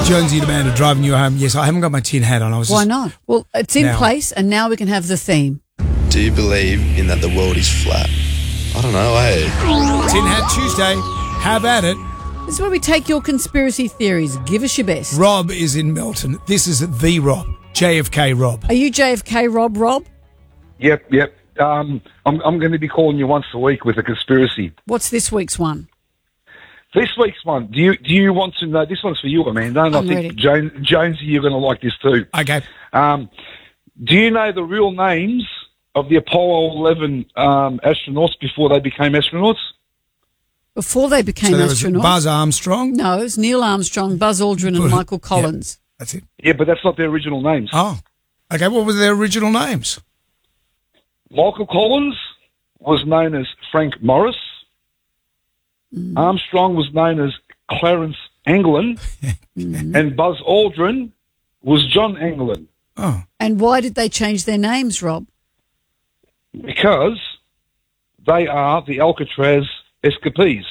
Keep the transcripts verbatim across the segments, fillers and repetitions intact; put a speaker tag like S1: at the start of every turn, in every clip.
S1: Jonesy the man driving you home. Yes, I haven't got my tin hat on. I was
S2: Why
S1: just,
S2: not? Well, it's in
S1: Now.
S2: place, and now we can have the theme.
S3: Do you believe in that the world is flat? I don't know, eh?
S1: Tin Hat Tuesday. Have at it.
S2: This is where we take your conspiracy theories. Give us your best.
S1: Rob is in Melton. This is the Rob. J F K Rob.
S2: Are you J F K Rob, Rob?
S4: Yep, yep. Um, I'm, I'm going to be calling you once a week with a conspiracy.
S2: What's this week's one?
S4: This week's one, do you do you want to know? This one's for you, Amanda. And
S2: I'm
S4: I think,
S2: ready.
S4: Jones, Jonesy, you're going to like this too.
S1: Okay.
S4: Um, do you know the real names of the Apollo eleven um, astronauts before they became astronauts?
S2: Before they became
S1: So there was
S2: astronauts?
S1: Buzz Armstrong.
S2: No, it's Neil Armstrong, Buzz Aldrin, and Michael Collins.
S1: Yeah, that's it.
S4: Yeah, but that's not their original names.
S1: Oh. Okay, what were their original names?
S4: Michael Collins was known as Frank Morris.
S2: Mm.
S4: Armstrong was known as Clarence Anglin.
S2: Mm.
S4: And Buzz Aldrin was John Anglin.
S1: Oh.
S2: And why did they change their names, Rob?
S4: Because they are the Alcatraz escapees.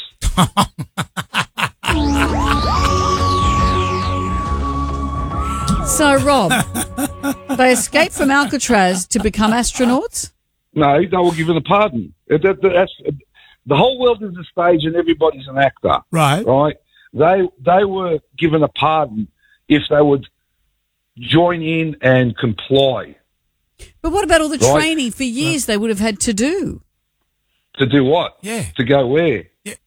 S2: So, Rob, they escaped from Alcatraz to become astronauts?
S4: No, they were given a pardon. That- that- that's, the whole world is a stage and everybody's an actor.
S1: Right.
S4: Right? They they were given a pardon if they would join in and comply.
S2: But what about all the
S4: Right.
S2: training for years they would have had to do?
S4: To do what?
S1: Yeah.
S4: To go where?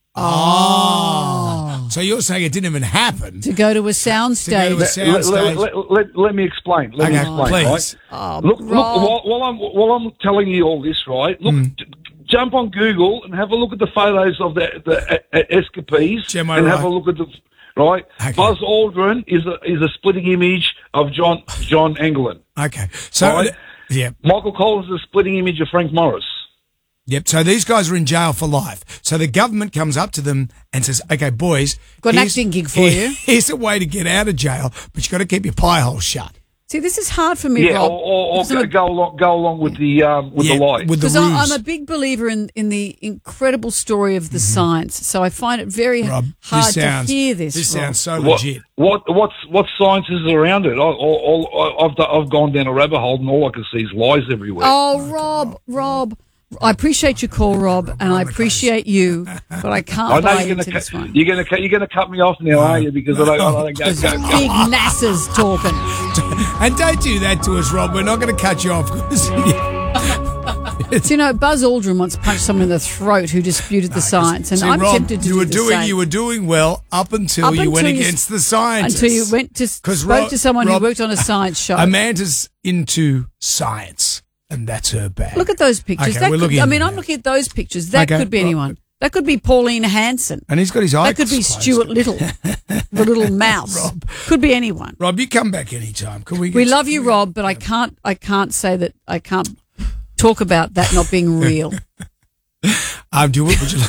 S1: Oh. So you're saying it didn't even happen?
S2: To go to a
S1: To go
S2: soundstage.
S1: to a
S4: Let, let,
S1: soundstage.
S4: let, let, let me explain. Let me
S1: Okay,
S4: explain.
S1: please.
S4: Right?
S2: Oh,
S4: Look, look
S2: Rob.
S4: while, while I'm while I'm telling you all this, right? Look,
S1: Mm.
S4: j- jump on Google and have a look at the photos of the the uh, uh, escapees,
S1: Am I
S4: and
S1: right?
S4: have a look at the right.
S1: Okay.
S4: Buzz Aldrin is a is a splitting image of John John Anglin.
S1: Okay. So,
S4: Right.
S1: yeah.
S4: Michael Collins is a splitting image of Frank Morris.
S1: Yep. So these guys are in jail for life. So the government comes up to them and says, okay, boys.
S2: Got an
S1: here's-
S2: acting gig for
S1: here-
S2: you.
S1: Here's a way to get out of jail, but you've got to keep your pie hole shut.
S2: See, this is hard for me,
S4: Yeah,
S2: Rob.
S4: or, or, or
S2: because I'm
S4: go,
S2: a-
S4: go along go along with the um, with
S1: Yeah,
S4: the lie.
S1: with the
S2: Because I-
S1: ruse.
S2: I'm a big believer in, in the incredible story of the science, so I find it very
S1: Rob,
S2: hard
S1: this sounds,
S2: to hear this.
S1: This
S2: Rob.
S1: sounds so
S4: What,
S1: legit.
S4: what what's what science is around it? I, all, all, I've I've gone down a rabbit hole and all I can see is lies everywhere.
S2: Oh, Rob, Rob, I appreciate your call, Rob, and I appreciate you, but I can't
S4: I know
S2: buy
S4: you're
S2: into
S4: going
S2: this
S4: to
S2: one.
S4: you're going to you're going to cut me off now, are you? Because I don't, I don't go,
S2: There's
S4: go, go.
S2: big NASA's talking.
S1: And don't do that to us, Rob. We're not going to cut you off.
S2: So, you know, Buzz Aldrin once punched someone in the throat who disputed the science, and
S1: See,
S2: I'm
S1: Rob,
S2: tempted to
S1: you
S2: do
S1: were
S2: the
S1: doing
S2: same.
S1: you were doing well up until
S2: Up
S1: you went
S2: until you-
S1: against the scientists.
S2: Until you went to
S1: 'Cause
S2: spoke
S1: Rob-
S2: to someone
S1: Rob-
S2: who worked on a science show.
S1: Amanda's into science, and that's her bag.
S2: Look at those pictures.
S1: Okay,
S2: that
S1: we're
S2: could,
S1: looking
S2: I
S1: at
S2: mean,
S1: them
S2: I'm
S1: now.
S2: looking at those pictures. That
S1: Okay,
S2: could be
S1: Rob-
S2: anyone. That could be Pauline Hanson.
S1: And he's got his eyes
S2: That could be
S1: closed.
S2: Stuart Little, the little mouse.
S1: Rob.
S2: Could be anyone.
S1: Rob, you come back anytime. Can we? Get
S2: We love you, Rob, but I can't. I can't say that. I can't talk about that not being real.
S1: Um, do you, would you like?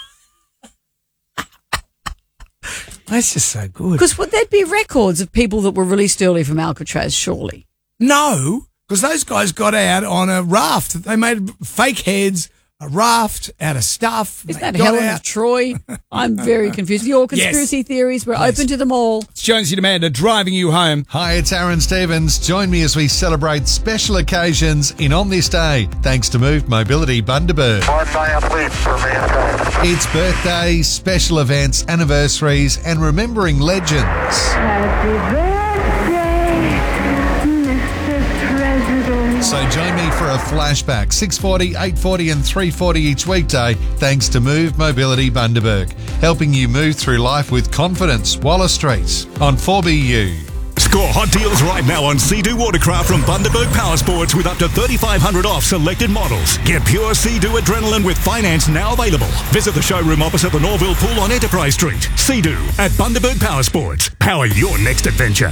S1: That's just so good.
S2: Because would there'd be records of people that were released early from Alcatraz? Surely.
S1: No, because those guys got out on a raft. They made fake heads, a raft out of stuff.
S2: Isn't
S1: They
S2: that
S1: got
S2: Helen
S1: out.
S2: of Troy? I'm very confused. Your conspiracy theories, we're
S1: Yes.
S2: open to them all.
S1: It's Jonesy Amanda driving you home.
S5: Hi, it's Aaron Stevens. Join me as we celebrate special occasions in On This Day, thanks to Move Mobility Bundaberg.
S6: One giant leap for mankind.
S5: It's birthdays, special events, anniversaries, and remembering legends.
S7: Happy birthday, Mister President.
S5: So join me for a flashback, six forty, eight forty and three forty each weekday, thanks to Move Mobility Bundaberg, helping you move through life with confidence. Waller Street on four B U.
S8: Score hot deals right now on Sea-Doo Watercraft from Bundaberg Power Sports with up to thirty-five hundred dollars off selected models. Get pure Sea-Doo adrenaline with finance now available. Visit the showroom opposite the Norville Pool on Enterprise Street. Sea-Doo at Bundaberg Power Sports. Power your next adventure.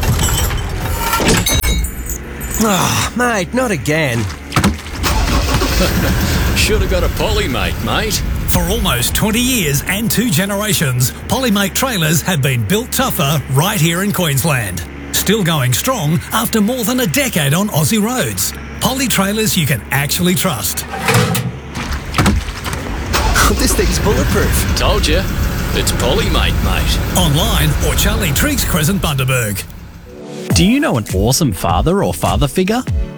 S9: Oh, mate, not again.
S10: Should have got a Polymate, mate.
S11: For almost twenty years and two generations, Polymate trailers have been built tougher right here in Queensland. Still going strong after more than a decade on Aussie roads. Poly trailers you can actually trust.
S9: This thing's bulletproof.
S10: Told you. It's Polymate, mate.
S11: Online or Charlie Triggs Crescent, Bundaberg.
S12: Do you know an awesome father or father figure?